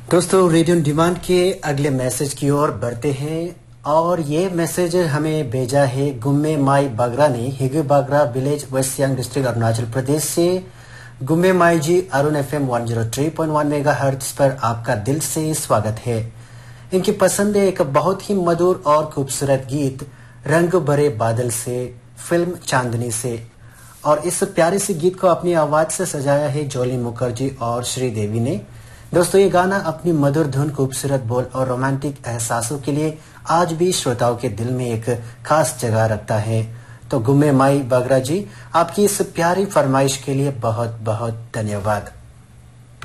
दोस्तों, radio demand के अगले मैसेज की ओर बढ़ते हैं और ये मैसेज हमें भेजा है गुम्मे माई बागरा ने, हिगु Bagra village, waste Siang district, Arunachal Pradesh से। गुम्मे माई जी, अरुण FM 103.1 मेगाहर्ट्ज पर आपका दिल से स्वागत है। इनकी पसंद है एक बहुत ही मधुर और खूबसूरत गीत रंग भरे बादल से, फिल्म चांदनी से। और इस प्यारे से गीत को अपनी आवाज से सजाया है जोली मुखर्जी और श्रीदेवी ने। दोस्तों, ये गाना अपनी मधुर धुन, खूबसूरत बोल और रोमांटिक एहसासों के लिए आज भी श्रोताओं के दिल में एक खास जगह रखता है। तो गुम्मे माई बागरा जी, आपकी इस प्यारी फरमाइश के लिए बहुत बहुत धन्यवाद।